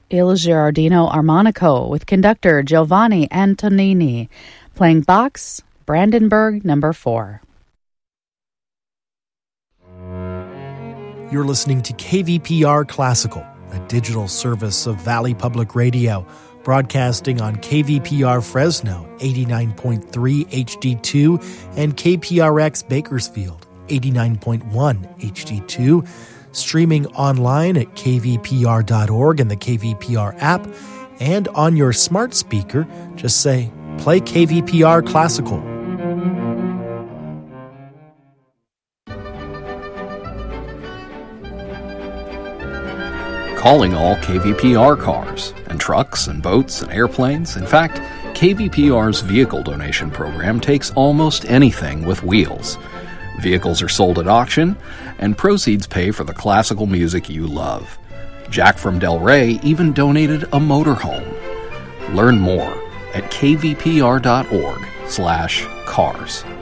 Il Girardino Armonico with conductor Giovanni Antonini, playing Bach's Brandenburg No. 4. You're listening to KVPR Classical, a digital service of Valley Public Radio, broadcasting on KVPR Fresno 89.3 HD2 and KPRX Bakersfield 89.1 HD2, streaming online at kvpr.org and the KVPR app, and on your smart speaker, just say, play KVPR Classical. Calling all KVPR cars and trucks and boats and airplanes. In fact, KVPR's vehicle donation program takes almost anything with wheels. Vehicles are sold at auction, and proceeds pay for the classical music you love. Jack from Del Rey even donated a motorhome. Learn more at kvpr.org/cars.